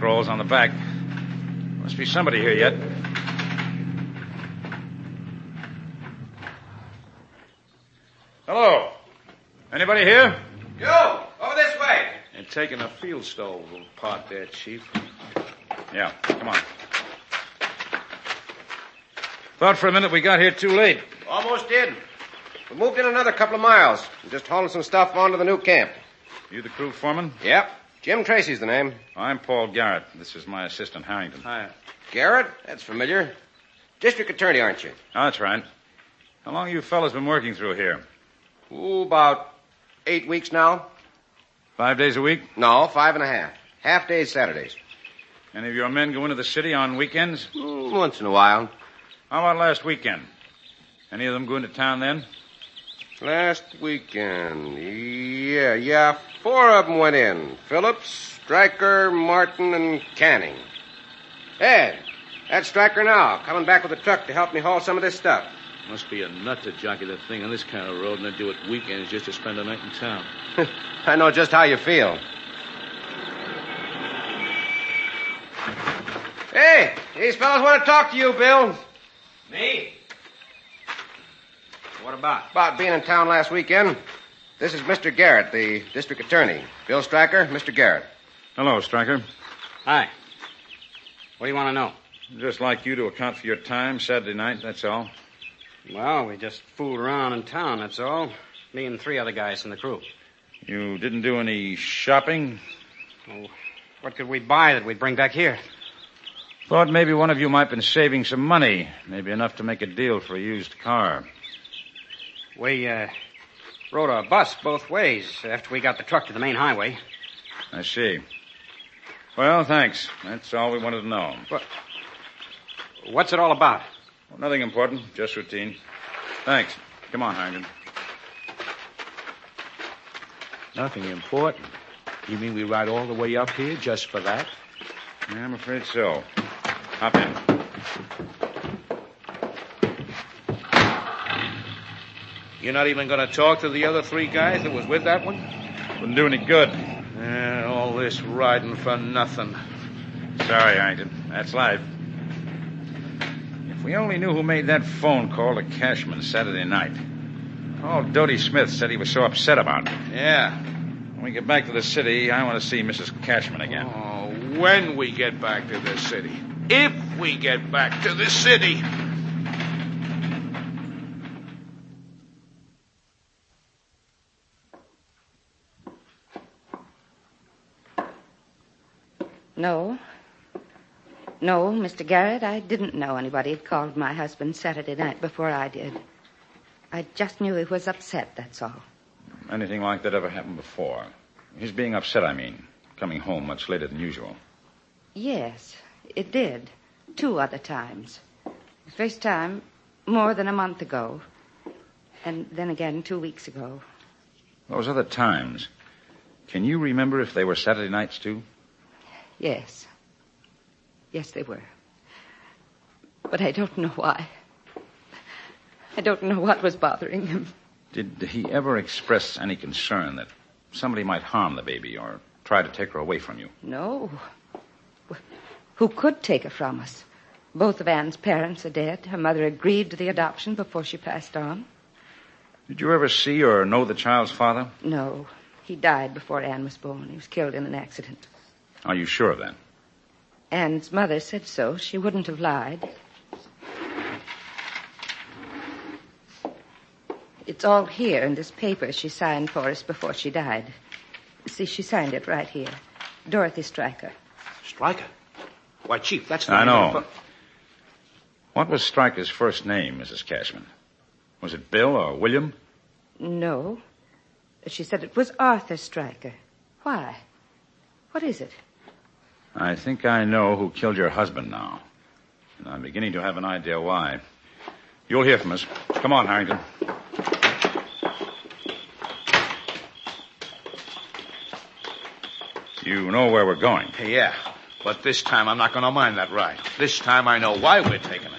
scrolls on the back. Must be somebody here yet. Hello. Anybody here? Yo, over this way. And taking a field stove little part there, Chief. Yeah, come on. Thought for a minute we got here too late. Almost did. We moved in another couple of miles. We're just hauling some stuff onto the new camp. You the crew foreman? Yep. Jim Tracy's the name. I'm Paul Garrett. This is my assistant, Harrington. Hi. Garrett? That's familiar. District attorney, aren't you? Oh, that's right. How long you fellas been working through here? Ooh, about 8 weeks now. 5 days a week? No, 5.5. Half days Saturdays. Any of your men go into the city on weekends? Once in a while. How about last weekend? Any of them go into town then? Last weekend. Yeah. 4 of them went in. Phillips, Stryker, Martin, and Canning. Hey, that's Stryker now, coming back with a truck to help me haul some of this stuff. Must be a nut to jockey the thing on this kind of road and then do it weekends just to spend a night in town. I know just how you feel. Hey, these fellas want to talk to you, Bill. Me? What about? About being in town last weekend. This is Mr. Garrett, the district attorney. Bill Stryker, Mr. Garrett. Hello, Stryker. Hi. What do you want to know? Just like you to account for your time Saturday night, that's all. Well, we just fooled around in town, that's all. Me and 3 other guys from the crew. You didn't do any shopping? Oh, what could we buy that we'd bring back here? Thought maybe one of you might have been saving some money. Maybe enough to make a deal for a used car. We, rode a bus both ways after we got the truck to the main highway. I see. Well, thanks. That's all we wanted to know. What's it all about? Well, nothing important, just routine. Thanks. Come on, Harrington. Nothing important. You mean we ride all the way up here just for that? Yeah, I'm afraid so. Hop in. You're not even going to talk to the other 3 guys that was with that one? Wouldn't do any good. All this riding for nothing. Sorry, Harrington. That's life. If we only knew who made that phone call to Cashman Saturday night. Oh, Dodie Smith said he was so upset about it. Yeah. When we get back to the city, I want to see Mrs. Cashman again. Oh, when we get back to the city. If we get back to the city. No, Mr. Garrett, I didn't know anybody had called my husband Saturday night before I did. I just knew he was upset, that's all. Anything like that ever happened before? His being upset, I mean. Coming home much later than usual. Yes, it did. 2 other times. The first time, more than a month ago. And then again 2 weeks ago. Those other times, can you remember if they were Saturday nights, too? Yes. Yes, they were. But I don't know why. I don't know what was bothering him. Did he ever express any concern that somebody might harm the baby or try to take her away from you? No. Who could take her from us? Both of Anne's parents are dead. Her mother agreed to the adoption before she passed on. Did you ever see or know the child's father? No. He died before Anne was born. He was killed in an accident. Are you sure of that? Anne's mother said so. She wouldn't have lied. It's all here in this paper she signed for us before she died. See, she signed it right here. Dorothy Stryker. Stryker? Why, Chief, that's the I name know. of the... What was Stryker's first name, Mrs. Cashman? Was it Bill or William? No. She said it was Arthur Stryker. Why? What is it? I think I know who killed your husband now. And I'm beginning to have an idea why. You'll hear from us. Come on, Harrington. You know where we're going. Yeah, but this time I'm not going to mind that ride. This time I know why we're taking it.